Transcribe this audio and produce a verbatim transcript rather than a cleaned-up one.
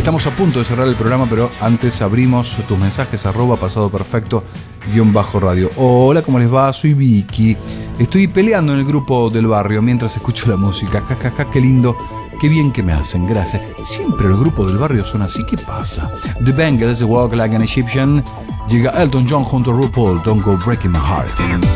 Estamos a punto de cerrar el programa, pero antes abrimos tus mensajes, arroba pasado perfecto guión bajo radio. Hola, ¿cómo les va? Soy Vicky. Estoy peleando en el grupo del barrio mientras escucho la música. Ja, ja, ja, qué lindo, qué bien que me hacen, gracias. Siempre el grupo del barrio son así, ¿qué pasa? The Bangles, Walk Like an Egyptian. Llega Elton John junto a RuPaul, Don't Go Breaking My Heart.